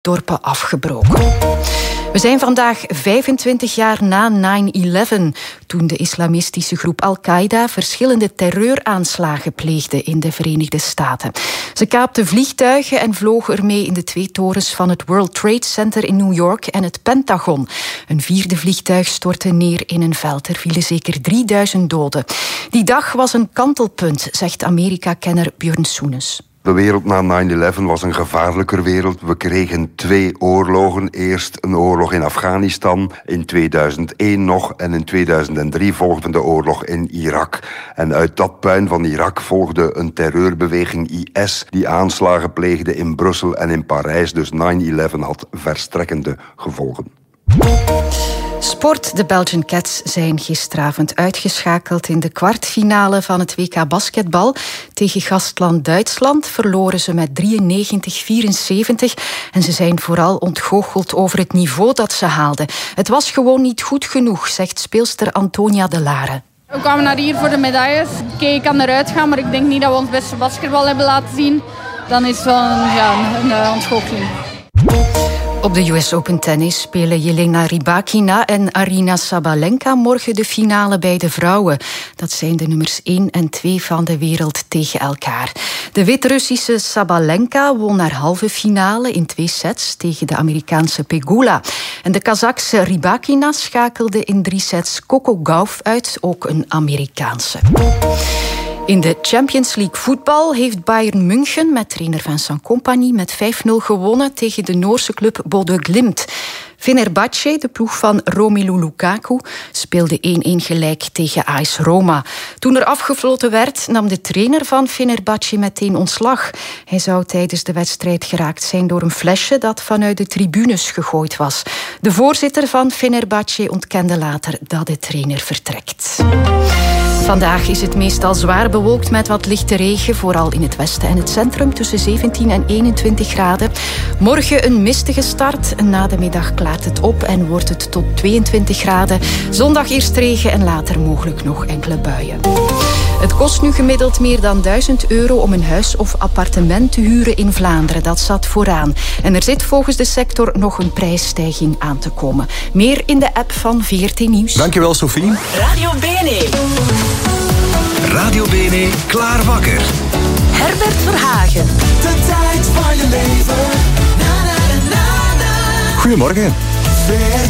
dorpen afgebroken. We zijn vandaag 25 jaar na 9/11, toen de islamistische groep Al-Qaeda verschillende terreuraanslagen pleegde in de Verenigde Staten. Ze kaapten vliegtuigen en vlogen ermee in de 2 torens van het World Trade Center in New York en het Pentagon. Een 4e vliegtuig stortte neer in een veld. Er vielen zeker 3000 doden. Die dag was een kantelpunt, zegt Amerika-kenner Björn Soenes. De wereld na 9/11 was een gevaarlijker wereld. We kregen 2 oorlogen. Eerst een oorlog in Afghanistan, in 2001 nog, en in 2003 volgde de oorlog in Irak. En uit dat puin van Irak volgde een terreurbeweging IS die aanslagen pleegde in Brussel en in Parijs. Dus 9/11 had verstrekkende gevolgen. Sport. De Belgian Cats zijn gisteravond uitgeschakeld in de kwartfinale van het WK basketbal. Tegen gastland Duitsland verloren ze met 93-74 en ze zijn vooral ontgoocheld over het niveau dat ze haalden. Het was gewoon niet goed genoeg, zegt speelster Antonia de Lare. We kwamen naar hier voor de medailles. Ik kan eruit gaan, maar ik denk niet dat we ons beste basketbal hebben laten zien. Dan is het wel een ontgoocheling. Op de US Open Tennis spelen Jelena Rybakina en Aryna Sabalenka morgen de finale bij de vrouwen. Dat zijn de nummers 1 en 2 van de wereld tegen elkaar. De Wit-Russische Sabalenka won haar halve finale in 2 sets tegen de Amerikaanse Pegula. En de Kazachse Rybakina schakelde in 3 sets Coco Gauff uit, ook een Amerikaanse. In de Champions League voetbal heeft Bayern München met trainer Vincent Kompany met 5-0 gewonnen tegen de Noorse club Bodø Glimt. Fenerbahce, de ploeg van Romelu Lukaku, speelde 1-1 gelijk tegen AS Roma. Toen er afgefloten werd, nam de trainer van Fenerbahce meteen ontslag. Hij zou tijdens de wedstrijd geraakt zijn door een flesje dat vanuit de tribunes gegooid was. De voorzitter van Fenerbahce ontkende later dat de trainer vertrekt. Vandaag is het meestal zwaar bewolkt met wat lichte regen, vooral in het westen en het centrum tussen 17 en 21 graden. Morgen een mistige start. Na de middag klaart het op en wordt het tot 22 graden. Zondag eerst regen en later mogelijk nog enkele buien. Het kost nu gemiddeld meer dan €1000 om een huis of appartement te huren in Vlaanderen. Dat zat vooraan. En er zit volgens de sector nog een prijsstijging aan te komen. Meer in de app van VRT Nieuws. Dankjewel, Sophie. Radio BNE. Radio BNE, klaar wakker. Herbert Verhagen. De tijd van je leven. Na, na, na, na. Goedemorgen. VRT